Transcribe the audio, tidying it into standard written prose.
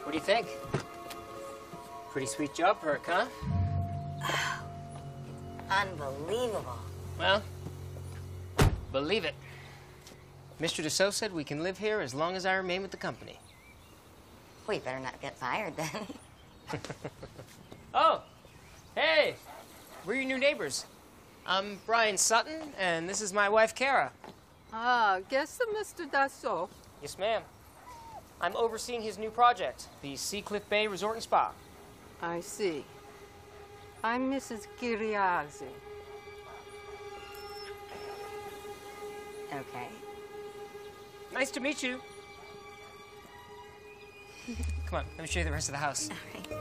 What do you think? Pretty sweet job perk, huh? Unbelievable. Well, believe it. Mr. Dassault said we can live here as long as I remain with the company. We better not get fired then. Oh, hey, we're your new neighbors. I'm Brian Sutton, and this is my wife, Kara. Ah, guess the Mr. Dassault. Yes, ma'am. I'm overseeing his new project, the Seacliff Bay Resort and Spa. I see. I'm Mrs. Giriazzi. Okay. Nice to meet you. Come on, let me show you the rest of the house. All right.